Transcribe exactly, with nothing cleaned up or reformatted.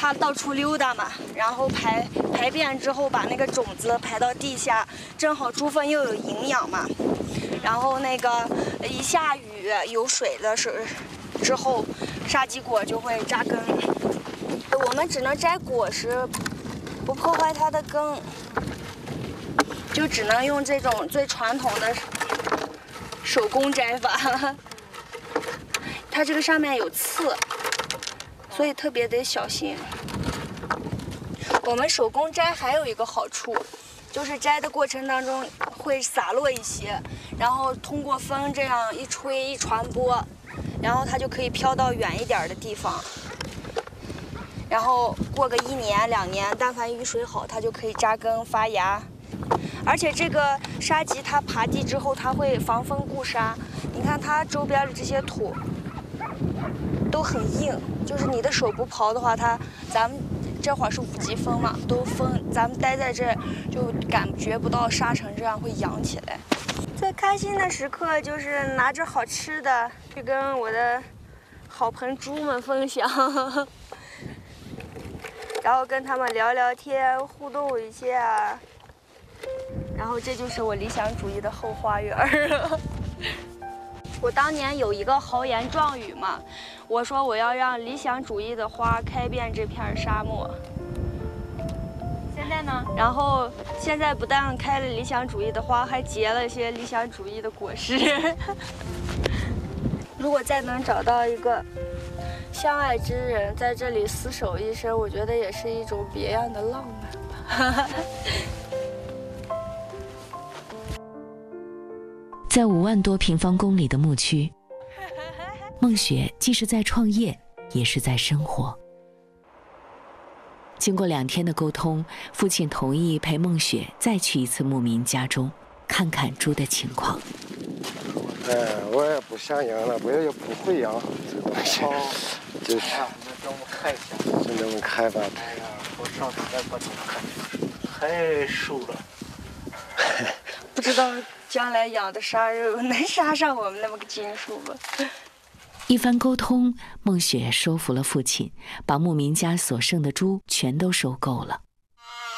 它到处溜达嘛，然后排排便之后把那个种子排到地下，正好猪粪又有营养嘛。然后那个一下雨有水的时之后，沙棘果就会扎根。我们只能摘果实，不破坏它的根，就只能用这种最传统的手工摘法。它这个上面有刺，所以特别得小心。我们手工摘还有一个好处，就是摘的过程当中会洒落一些，然后通过风这样一吹一传播，然后它就可以飘到远一点的地方。然后过个一年两年，但凡雨水好，它就可以扎根发芽。而且这个沙棘它爬地之后，它会防风固沙。你看它周边的这些土都很硬，就是你的手不刨的话，它咱们这会儿是五级风嘛，都风，咱们待在这就感觉不到沙尘这样会扬起来。最开心的时刻就是拿着好吃的去跟我的好朋猪们分享。然后跟他们聊聊天，互动一下，然后这就是我理想主义的后花园。我当年有一个豪言壮语嘛，我说我要让理想主义的花开遍这片沙漠。 现在呢？ 然后现在不但开了理想主义的花，还结了些理想主义的果实。如果再能找到一个相爱之人在这里厮守一生，我觉得也是一种别样的浪漫吧。 在五万多平方公里的牧区，孟雪既是在创业，也是在生活。经过两天的沟通，父亲同意陪孟雪再去一次牧民家中，看看猪的情况。 哎，我也不想养了，我也不会养。 哦， 就是， 那让我们看一下。 就这么开吧。 哎呀，我上次来过，怎么看太瘦了。 不知道将来养的杀肉能杀上我们那么个斤数吧？ 一番沟通，孟雪说服了父亲，把牧民家所剩的猪全都收购了。